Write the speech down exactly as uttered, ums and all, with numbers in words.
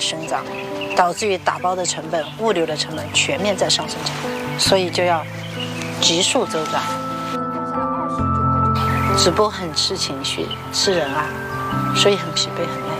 生长，导致于打包的成本、物流的成本全面在上升中，所以就要急速周转。直播很吃情绪、吃人啊，所以很疲惫、很累。